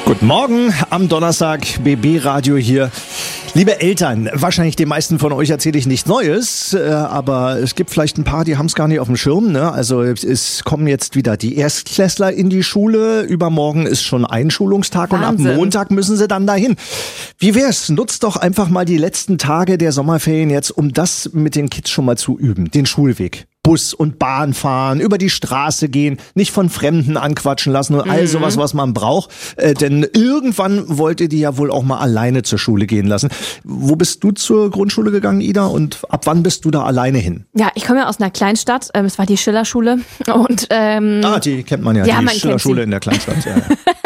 Guten Morgen am Donnerstag, BB Radio hier. Liebe Eltern, wahrscheinlich den meisten von euch erzähle ich nichts Neues, aber es gibt vielleicht ein paar, die haben es gar nicht auf dem Schirm. Ne? Also es kommen jetzt wieder die Erstklässler in die Schule. Übermorgen ist schon Einschulungstag Wahnsinn. Und ab Montag müssen sie dann dahin. Wie wär's? Nutzt doch einfach mal die letzten Tage der Sommerferien jetzt, um das mit den Kids schon mal zu üben, den Schulweg. Bus und Bahn fahren, über die Straße gehen, nicht von Fremden anquatschen lassen und all sowas, was man braucht. Denn irgendwann wollt ihr die ja wohl auch mal alleine zur Schule gehen lassen. Wo bist du zur Grundschule gegangen, Ida? Und ab wann bist du da alleine hin? Ja, ich komme ja aus einer Kleinstadt. Es war die Schillerschule. Und, die kennt man ja, die Schillerschule in der Kleinstadt. Ja.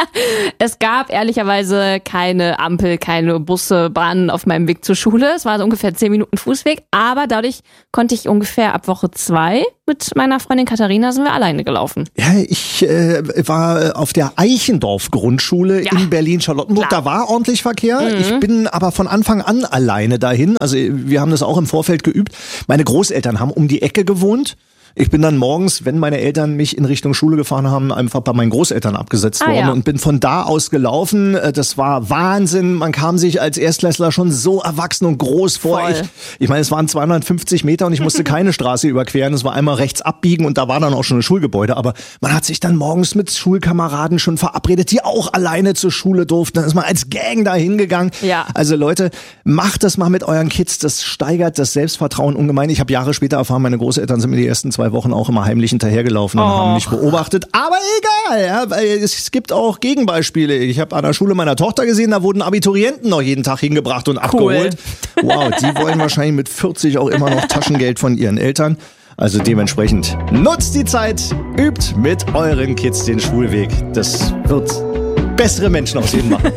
Es gab ehrlicherweise keine Ampel, keine Busse, Bahnen auf meinem Weg zur Schule. Es war so ungefähr 10 Minuten Fußweg. Aber dadurch konnte ich ungefähr ab Woche 2 mit meiner Freundin Katharina sind wir alleine gelaufen. Ja, ich war auf der Eichendorf-Grundschule in Berlin-Charlottenburg. Da war ordentlich Verkehr. Ich bin aber von Anfang an alleine dahin. Also wir haben das auch im Vorfeld geübt. Meine Großeltern haben um die Ecke gewohnt. Ich bin dann morgens, wenn meine Eltern mich in Richtung Schule gefahren haben, einfach bei meinen Großeltern abgesetzt worden und bin von da aus gelaufen. Das war Wahnsinn. Man kam sich als Erstklässler schon so erwachsen und groß vor. Ich meine, es waren 250 Meter und ich musste keine Straße überqueren. Es war einmal rechts abbiegen und da war dann auch schon ein Schulgebäude. Aber man hat sich dann morgens mit Schulkameraden schon verabredet, die auch alleine zur Schule durften. Dann ist man als Gang da hingegangen. Ja. Also Leute, macht das mal mit euren Kids. Das steigert das Selbstvertrauen ungemein. Ich habe Jahre später erfahren, meine Großeltern sind mir die ersten 2 Wochen auch immer heimlich hinterhergelaufen und haben mich beobachtet. Aber egal, ja, weil es gibt auch Gegenbeispiele. Ich habe an der Schule meiner Tochter gesehen, da wurden Abiturienten noch jeden Tag hingebracht und abgeholt. Wow, die wollen wahrscheinlich mit 40 auch immer noch Taschengeld von ihren Eltern. Also dementsprechend nutzt die Zeit, übt mit euren Kids den Schulweg. Das wird bessere Menschen aus ihnen machen.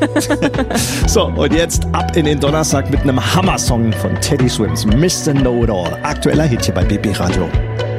So, und jetzt ab in den Donnerstag mit einem Hammer-Song von Teddy Swims, Mr. Know-It-All. Aktueller Hit hier bei BB Radio.